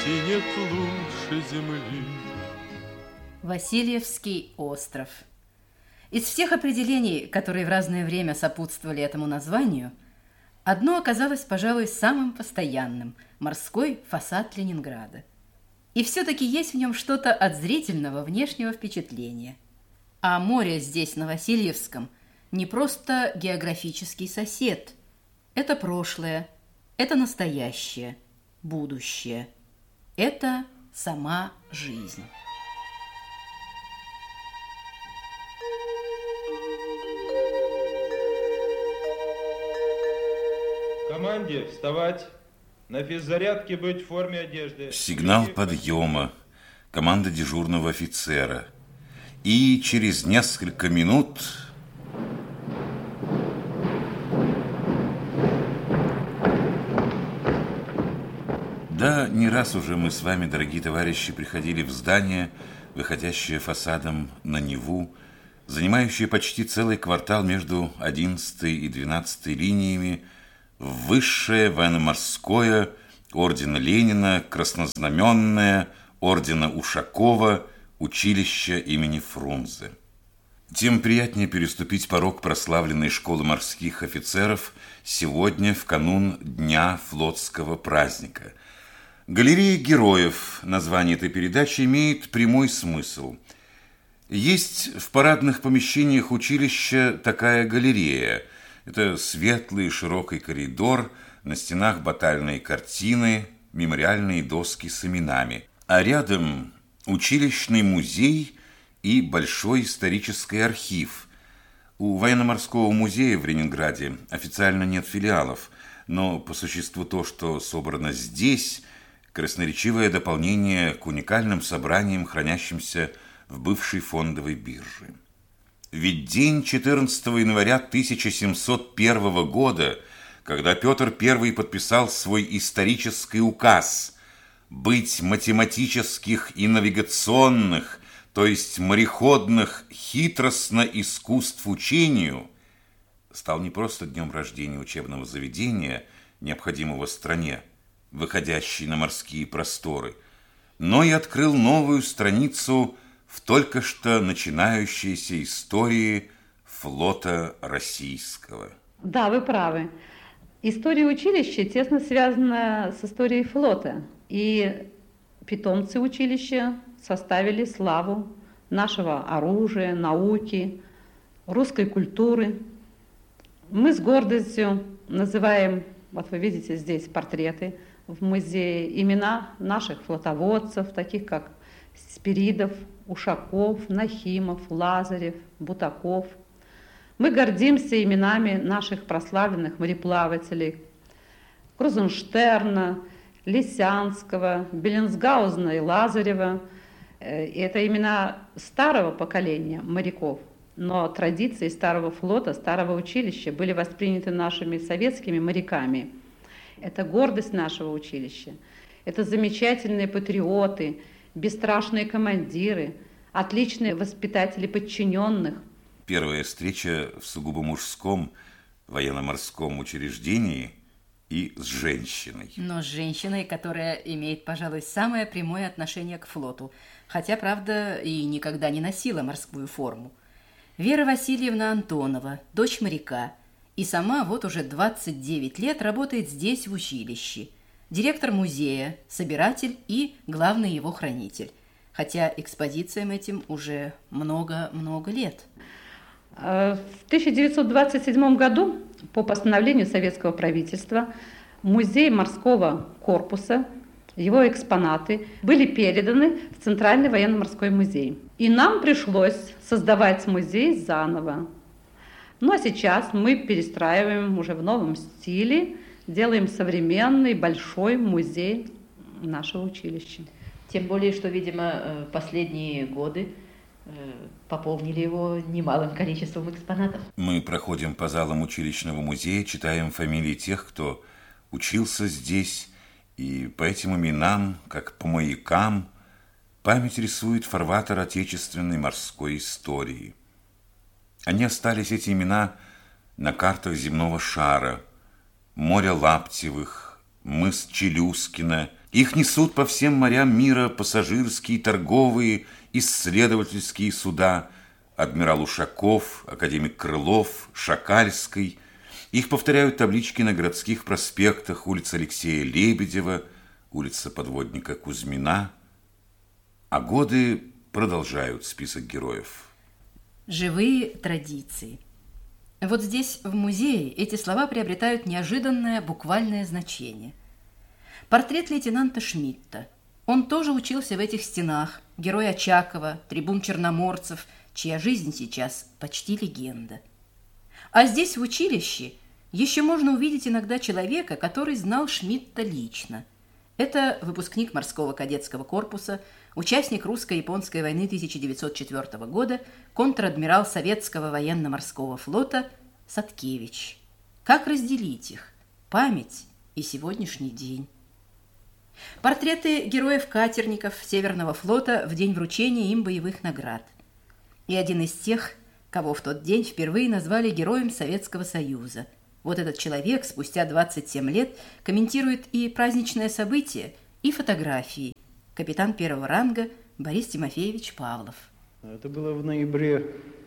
и нет лучше земли. Васильевский остров. Из всех определений, которые в разное время сопутствовали этому названию, одно оказалось, пожалуй, самым постоянным – морской фасад Ленинграда. И все-таки есть в нем что-то от зрительного внешнего впечатления. А море здесь, на Васильевском, не просто географический сосед. Это прошлое, это настоящее, будущее. Это сама жизнь. Команде вставать, на физзарядке быть в форме одежды. Сигнал подъема, команда дежурного офицера. И через несколько минут... Да, не раз уже мы с вами, дорогие товарищи, приходили в здание, выходящее фасадом на Неву, занимающее почти целый квартал между 11-й и 12-й линиями, в высшее военно-морское, ордена Ленина, краснознаменное, ордена Ушакова, училище имени Фрунзе. Тем приятнее переступить порог прославленной школы морских офицеров сегодня, в канун Дня флотского праздника. Галерея героев, название этой передачи, имеет прямой смысл. Есть в парадных помещениях училища такая галерея. Это светлый широкий коридор, на стенах батальные картины, мемориальные доски с именами. А рядом училищный музей и большой исторический архив. У военно-морского музея в Ленинграде официально нет филиалов, но по существу то, что собрано здесь, красноречивое дополнение к уникальным собраниям, хранящимся в бывшей фондовой бирже. Ведь день 14 января 1701 года, когда Петр I подписал свой исторический указ быть математических и навигационных, то есть мореходных, хитростно искусств учению, стал не просто днем рождения учебного заведения, необходимого стране, выходящей на морские просторы, но и открыл новую страницу в только что начинающейся истории флота российского. Да, вы правы. История училища тесно связана с историей флота. И питомцы училища составили славу нашего оружия, науки, русской культуры. Мы с гордостью называем, вот вы видите здесь портреты в музее, имена наших флотоводцев, таких как Спиридов, Ушаков, Нахимов, Лазарев, Бутаков. Мы гордимся именами наших прославленных мореплавателей Крузенштерна, Лисянского, Беллинсгаузена и Лазарева. Это имена старого поколения моряков, но традиции старого флота, старого училища были восприняты нашими советскими моряками. Это гордость нашего училища, это замечательные патриоты, бесстрашные командиры, отличные воспитатели подчиненных. Первая встреча в сугубо мужском военно-морском учреждении и с женщиной. Но с женщиной, которая имеет, пожалуй, самое прямое отношение к флоту, хотя, правда, и никогда не носила морскую форму. Вера Васильевна Антонова, дочь моряка, и сама вот уже 29 лет работает здесь, в училище. Директор музея, собиратель и главный его хранитель. Хотя экспозициям этим уже много-много лет. В 1927 году по постановлению советского правительства музей морского корпуса, его экспонаты были переданы в Центральный военно-морской музей. И нам пришлось создавать музей заново. Ну а сейчас мы перестраиваем уже в новом стиле, делаем современный большой музей нашего училища. Тем более, что, видимо, последние годы пополнили его немалым количеством экспонатов. Мы проходим по залам училищного музея, читаем фамилии тех, кто учился здесь, и по этим именам, как по маякам, память рисует фарватер отечественной морской истории. Они остались, эти имена, на картах земного шара: море Лаптевых, мыс Челюскина, Их несут по всем морям мира пассажирские, торговые, исследовательские суда, адмирал Ушаков, академик Крылов, Шакальский. Их повторяют таблички на городских проспектах: улица Алексея Лебедева, улица подводника Кузьмина. А годы продолжают список героев. Живые традиции. Вот здесь, в музее, эти слова приобретают неожиданное буквальное значение. Портрет лейтенанта Шмидта. Он тоже учился в этих стенах, герой Очакова, трибун черноморцев, чья жизнь сейчас почти легенда. А здесь, в училище, еще можно увидеть иногда человека, который знал Шмидта лично. Это выпускник морского кадетского корпуса, участник русско-японской войны 1904 года, контр-адмирал советского военно-морского флота Садкевич. Как разделить их? Память и сегодняшний день. Портреты героев-катерников Северного флота в день вручения им боевых наград. И один из тех, кого в тот день впервые назвали героем Советского Союза. Вот этот человек спустя 27 лет комментирует и праздничное событие, и фотографии. Капитан первого ранга Борис Тимофеевич Павлов. Это было в ноябре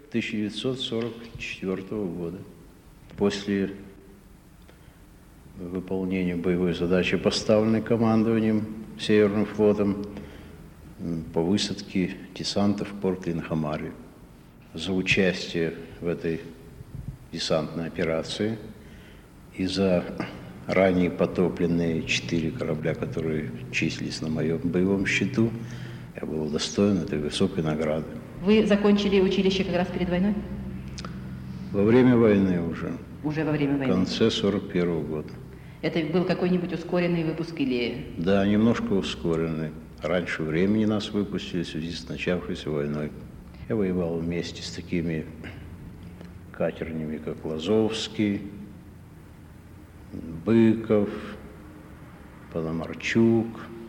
1944 года. После выполнения боевой задачи, поставленной командованием Северным флотом по высадке десанта в порт Инхамари. За участие в этой десантной операции и за ранее потопленные 4 корабля, которые числились на моем боевом счету, я был удостоен этой высокой награды. Вы закончили училище как раз перед войной? Во время войны уже. Уже во время войны? В конце 1941 года. Это был какой-нибудь ускоренный выпуск или... Да, немножко ускоренный. Раньше времени нас выпустили в связи с начавшейся войной. Я воевал вместе с такими катернями, как Лазовский, Быков, Пономарчук,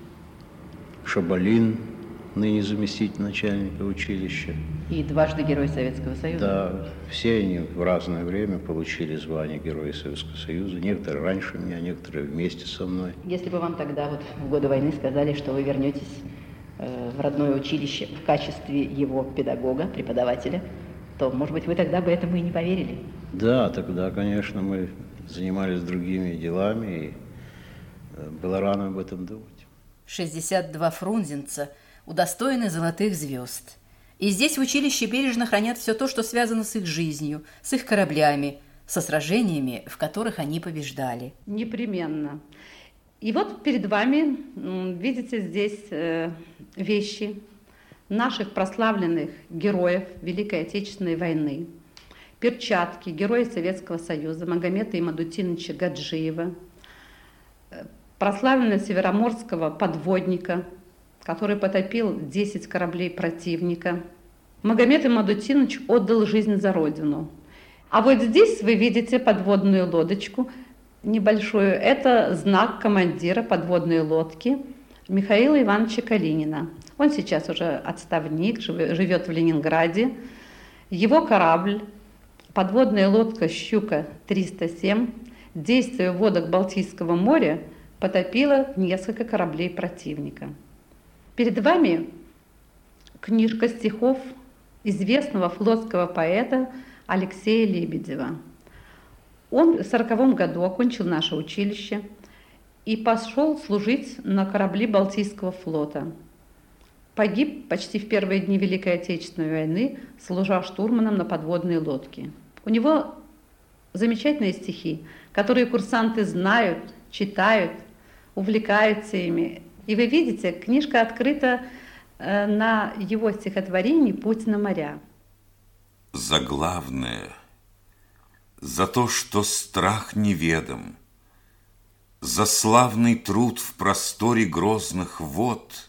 Шабалин, ныне заместитель начальника училища. И дважды Герой Советского Союза? Да, все они в разное время получили звание Героя Советского Союза. Некоторые раньше меня, некоторые вместе со мной. Если бы вам тогда, вот в годы войны, сказали, что вы вернетесь в родное училище в качестве его педагога, преподавателя, то, может быть, вы тогда бы этому и не поверили? Да, тогда, конечно, мы занимались другими делами, и было рано об этом думать. 62 фрунзенца удостоены золотых звезд. И здесь в училище бережно хранят все то, что связано с их жизнью, с их кораблями, со сражениями, в которых они побеждали. Непременно. И вот перед вами, видите, здесь вещи наших прославленных героев Великой Отечественной войны. Перчатки героя Советского Союза Магомета Имадутиновича Гаджиева, прославленного североморского подводника, который потопил 10 кораблей противника. Магомед Имадутинович отдал жизнь за Родину. А вот здесь вы видите подводную лодочку небольшую. Это знак командира подводной лодки Михаила Ивановича Калинина. Он сейчас уже отставник, живет в Ленинграде. Его корабль, подводная лодка «Щука-307», действуя в водах Балтийского моря, потопила несколько кораблей противника. Перед вами книжка стихов известного флотского поэта Алексея Лебедева. Он в 1940 году окончил наше училище и пошел служить на корабли Балтийского флота. Погиб почти в первые дни Великой Отечественной войны, служа штурманом на подводной лодке. У него замечательные стихи, которые курсанты знают, читают, увлекаются ими. И вы видите, книжка открыта на его стихотворении «Путь на моря». Заглавное за то, что страх неведом, за славный труд в просторе грозных вод.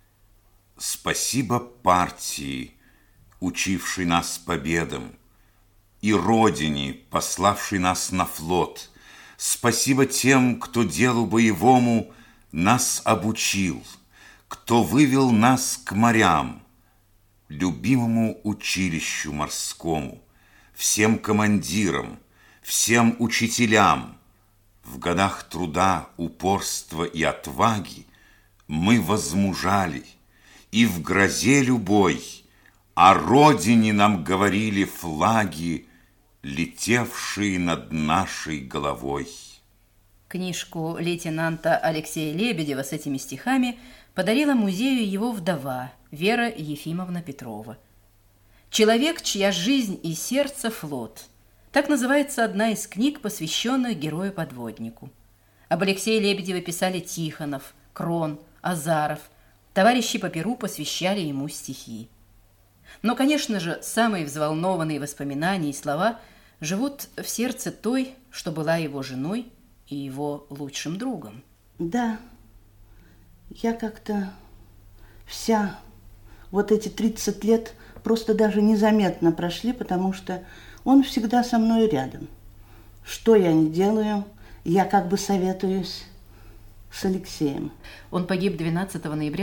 Спасибо партии, учившей нас победам, и Родине, пославшей нас на флот. Спасибо тем, кто делу боевому нас обучил, кто вывел нас к морям, любимому училищу морскому, всем командирам, всем учителям. В годах труда, упорства и отваги Мы возмужали, и в грозе любой о родине нам говорили флаги, летевшие над нашей головой. Книжку лейтенанта Алексея Лебедева с этими стихами подарила музею его вдова Вера Ефимовна Петрова. «Человек, чья жизнь и сердце флот». Так называется одна из книг, посвященных герою-подводнику. Об Алексее Лебедеве писали Тихонов, Крон, Азаров. Товарищи по перу посвящали ему стихи. Но, конечно же, самые взволнованные воспоминания и слова живут в сердце той, что была его женой и его лучшим другом. Да, я как-то вся вот эти 30 лет просто даже незаметно прошли, потому что он всегда со мной рядом. Что я ни делаю, я как бы советуюсь с Алексеем. Он погиб 12 ноября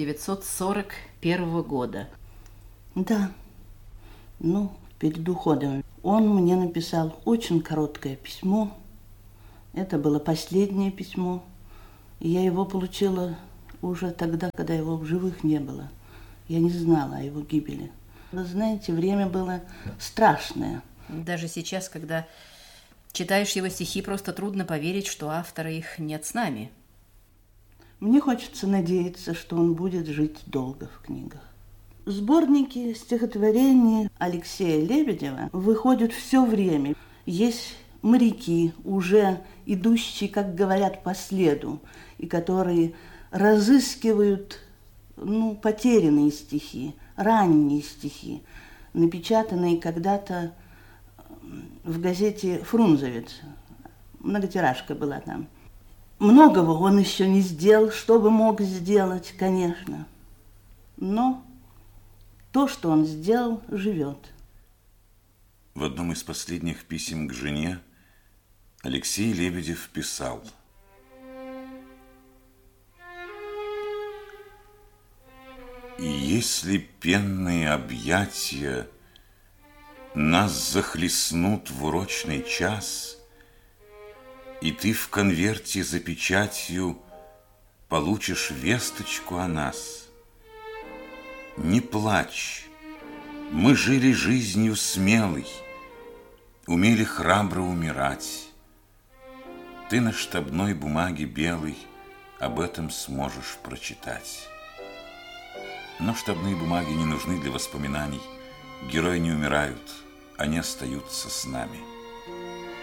1941 года. Да, перед уходом. Он мне написал очень короткое письмо. Это было последнее письмо. И я его получила уже тогда, когда его в живых не было. Я не знала о его гибели. Вы знаете, время было страшное. Даже сейчас, когда читаешь его стихи, просто трудно поверить, что автора их нет с нами. Мне хочется надеяться, что он будет жить долго в книгах. Сборники стихотворений Алексея Лебедева выходят все время. Есть моряки, уже идущие, как говорят, по следу, и которые разыскивают потерянные стихи, ранние стихи, напечатанные когда-то в газете «Фрунзовец». Многотиражка была там. Многого он еще не сделал, что бы мог сделать, конечно. Но то, что он сделал, живет. В одном из последних писем к жене Алексей Лебедев писал: «И если пенные объятия нас захлестнут в урочный час, и ты в конверте за печатью получишь весточку о нас, не плачь, мы жили жизнью смелой, умели храбро умирать. Ты на штабной бумаге белой об этом сможешь прочитать». Но штабные бумаги не нужны для воспоминаний. Герои не умирают, они остаются с нами.